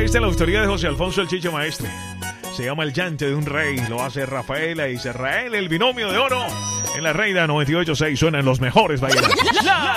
esta es la autoría de José Alfonso el Chicho Maestre. Se llama El Llante de un Rey. Lo hace Rafaela y Israel, el binomio de oro. En la Reina 98.6 suenan los mejores bailes.